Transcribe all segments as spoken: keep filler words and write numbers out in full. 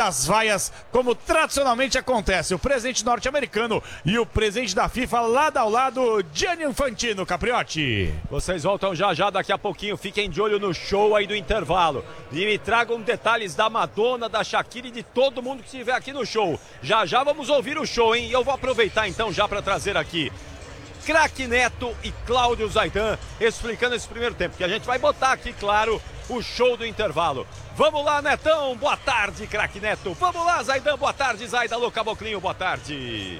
das vaias, como tradicionalmente acontece. O presidente norte-americano e o presidente da FIFA lado ao lado, Gianni Infantino, Capriotti. Vocês voltam já já daqui a pouquinho, fiquem de olho no show aí do intervalo. E me tragam detalhes da Madonna, da Shakira e de todo mundo que estiver aqui no show. Já já vamos ouvir o show, hein? E eu vou aproveitar então já para trazer aqui Craque Neto e Cláudio Zaidan explicando esse primeiro tempo, que a gente vai botar aqui, claro, o show do intervalo. Vamos lá, Netão, boa tarde, Craque Neto. Vamos lá, Zaidan, boa tarde, Zaidan, alô, Caboclinho, boa tarde.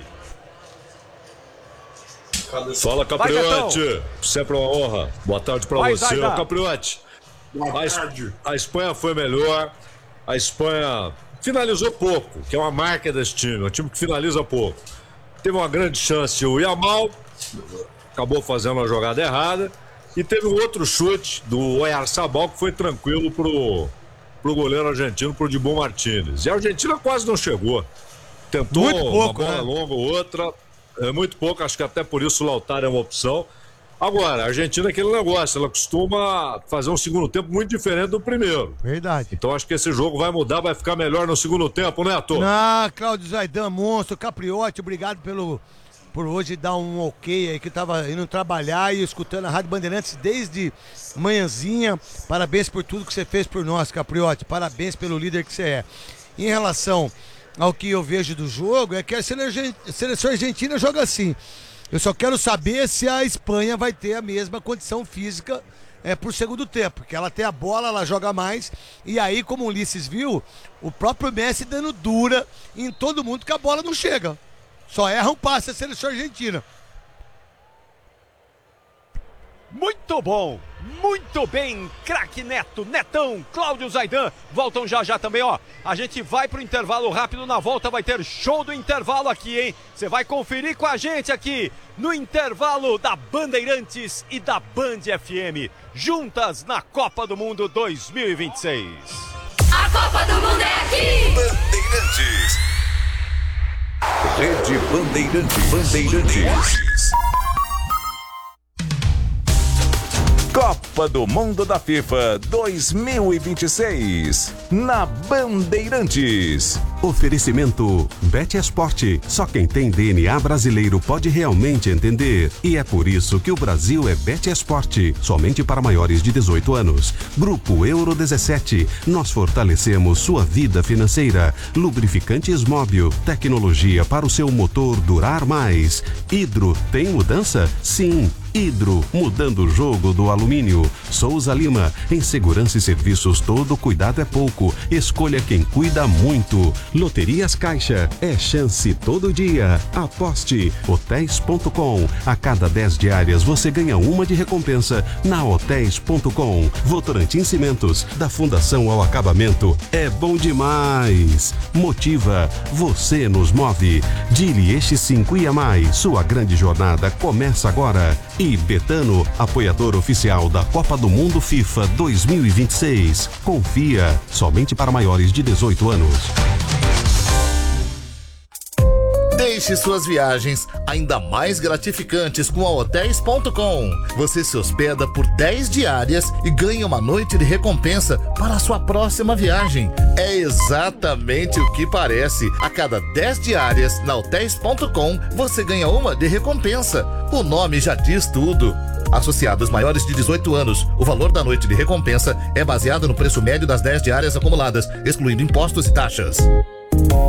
Fala, Capriotti, sempre uma honra. Boa tarde pra Vai, você, Zaidan. Capriotti. A, a Espanha foi melhor, a Espanha finalizou pouco, que é uma marca desse time, um time que finaliza pouco. Teve uma grande chance o Yamal, acabou fazendo uma jogada errada, e teve um outro chute do Oyarzabal que foi tranquilo pro, pro goleiro argentino, pro Dibu Martínez. E a Argentina quase não chegou. Tentou muito pouco, uma bola né? longa ou outra, é muito pouco, acho que até por isso o Lautaro é uma opção. Agora, a Argentina é aquele negócio, ela costuma fazer um segundo tempo muito diferente do primeiro. Verdade. Então acho que esse jogo vai mudar, vai ficar melhor no segundo tempo, né, Neto? Ah, Cláudio Zaidan, monstro, Capriotti, obrigado pelo, por hoje dar um ok aí, que tava indo trabalhar e escutando a Rádio Bandeirantes desde manhãzinha. Parabéns por tudo que você fez por nós, Capriotti, parabéns pelo líder que você é. Em relação ao que eu vejo do jogo, é que a seleção argentina joga assim. Eu só quero saber se a Espanha vai ter a mesma condição física é, pro segundo tempo, porque ela tem a bola, ela joga mais, e aí, como o Ulisses viu, o próprio Messi dando dura em todo mundo que a bola não chega. Só erra um passe a seleção argentina. Muito bom, muito bem, Craque Neto, Netão, Cláudio Zaidan, voltam já já também, ó. A gente vai pro intervalo rápido, na volta vai ter show do intervalo aqui, hein? Você vai conferir com a gente aqui no intervalo da Bandeirantes e da Band F M, juntas na Copa do Mundo dois mil e vinte e seis. A Copa do Mundo é aqui! Bandeirantes. Rede Bandeirantes. Bandeirantes. Copa do Mundo da FIFA dois mil e vinte e seis, na Bandeirantes. Oferecimento Bet Esporte. Só quem tem D N A brasileiro pode realmente entender. E é por isso que o Brasil é Bet Esporte. Somente para maiores de dezoito anos. Grupo Euro dezessete. Nós fortalecemos sua vida financeira. Lubrificantes Móbil. Tecnologia para o seu motor durar mais. Hidro, tem mudança? Sim. Hidro, mudando o jogo do alumínio. Souza Lima, em segurança e serviços todo cuidado é pouco. Escolha quem cuida muito. Loterias Caixa, é chance todo dia. Aposte. Hotéis ponto com. A cada dez diárias você ganha uma de recompensa na Hotéis ponto com. Votorantim Cimentos, da Fundação ao Acabamento. É bom demais. Motiva, você nos move. Dili Eixo cinco e a mais. Sua grande jornada começa agora. E Betano, apoiador oficial da Copa do Mundo FIFA dois mil e vinte e seis. Confia, somente para maiores de dezoito anos. Deixe suas viagens ainda mais gratificantes com a Hotéis ponto com. Você se hospeda por dez diárias e ganha uma noite de recompensa para a sua próxima viagem. É exatamente o que parece. A cada dez diárias na Hotéis ponto com, você ganha uma de recompensa. O nome já diz tudo. Associados maiores de dezoito anos, o valor da noite de recompensa é baseado no preço médio das dez diárias acumuladas, excluindo impostos e taxas.